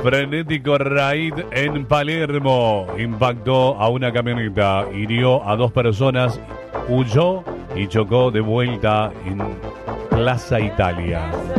Frenético raid en Palermo. Impactó a una camioneta, hirió a 2 personas, huyó y chocó de vuelta en Plaza Italia.